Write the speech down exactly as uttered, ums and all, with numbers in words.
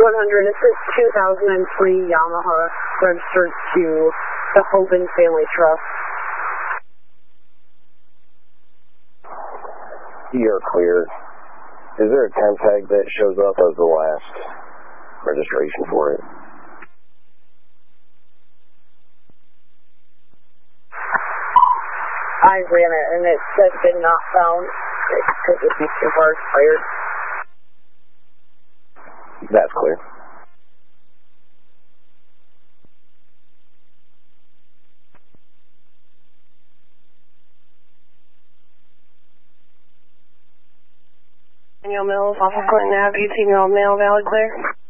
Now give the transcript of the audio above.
one hundred, this is two thousand three Yamaha, registered to the Hoban Family Trust. You're clear. Is there a temp tag that shows up as the last registration for it? I ran it and it said been not found because it makes your car expired. That's clear. Daniel Mills, off of Clinton Avenue, T-Mill Mail, valid clear.